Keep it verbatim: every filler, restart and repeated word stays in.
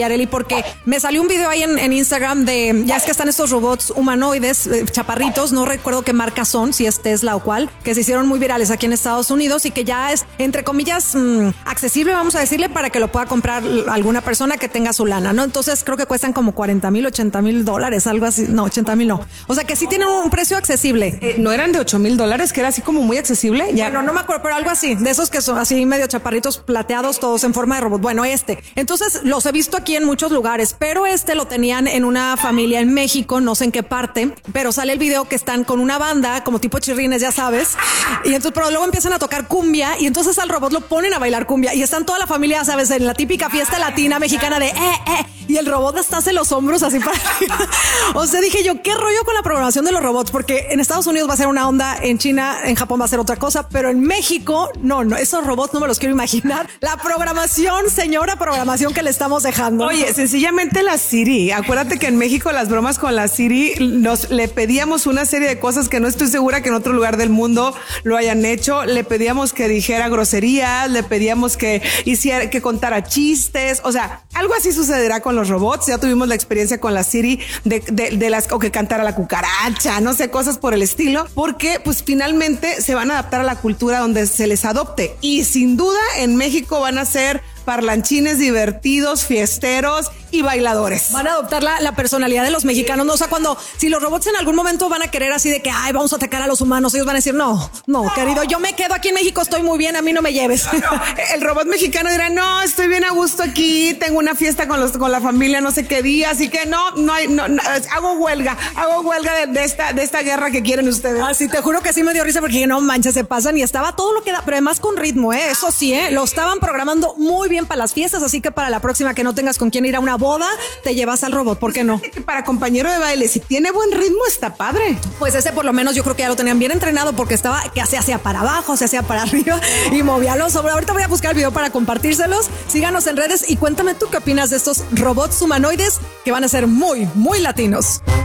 Yareli, porque me salió un video ahí en, en Instagram de, ya es que están estos robots humanoides, eh, chaparritos, no recuerdo qué marca son, si es Tesla o cuál, que se hicieron muy virales aquí en Estados Unidos y que ya es, entre comillas, mmm, accesible, vamos a decirle, para que lo pueda comprar alguna persona que tenga su lana, ¿no? Entonces creo que cuestan como cuarenta mil, ochenta mil dólares, algo así, no, ochenta mil no. O sea que sí tienen un precio accesible. Eh, ¿No eran de ocho mil dólares, que era así como muy accesible? Ya. Bueno, no me acuerdo, pero algo así, de esos que son así medio chaparritos plateados, todos en forma de robot. Bueno, este. Entonces los he visto aquí en muchos lugares, pero este lo tenían en una familia en México, no sé en qué parte, pero sale el video que están con una banda, como tipo chirrines, ya sabes, y entonces, pero luego empiezan a tocar cumbia y entonces al robot lo ponen a bailar cumbia y están toda la familia, sabes, en la típica fiesta latina mexicana de eh, eh, y el robot hasta hace los hombros así para arriba. O sea, dije yo, ¿qué rollo con la programación de los robots? Porque en Estados Unidos va a ser una onda, en China, en Japón va a ser otra cosa, pero en México, no, no, esos robots no me los quiero imaginar. La programación, señora programación que le estamos dejando. Oye, sencillamente la Siri, acuérdate que en México las bromas con la Siri, nos le pedíamos una serie de cosas que no estoy segura que en otro lugar del mundo lo hayan hecho. Le pedíamos que dijera groserías, le pedíamos que hiciera, que contara chistes, o sea, algo así sucederá con los robots. Ya tuvimos la experiencia con la Siri de, de, de las, o que cantara la cucaracha, no sé, cosas por el estilo, porque pues finalmente se van a adaptar a la cultura donde se les adopte y sin duda en México van a ser parlanchines divertidos, fiesteros y bailadores. Van a adoptar la, la personalidad de los mexicanos, ¿no? O sea, cuando, si los robots en algún momento van a querer así de que, ay, vamos a atacar a los humanos, ellos van a decir, no, no, no, querido, yo me quedo aquí en México, estoy muy bien, a mí no me lleves. No, no. El robot mexicano dirá, no, estoy bien a gusto aquí, tengo una fiesta con los, con la familia, no sé qué día, así que no, no hay, no, no hago huelga, hago huelga de, de esta, de esta guerra que quieren ustedes. Ah, sí, te juro que sí me dio risa porque no manches, se pasan y estaba todo lo que da, pero además con ritmo, eh, eso sí, eh, lo estaban programando muy bien para las fiestas, así que para la próxima que no tengas con quién ir a una boda, te llevas al robot, ¿por qué no? Para compañero de baile, si tiene buen ritmo, está padre. Pues ese por lo menos yo creo que ya lo tenían bien entrenado porque estaba que se hacía para abajo, se hacía para arriba y movía los sobre. Ahorita voy a buscar el video para compartírselos. Síganos en redes y cuéntame tú qué opinas de estos robots humanoides que van a ser muy, muy latinos.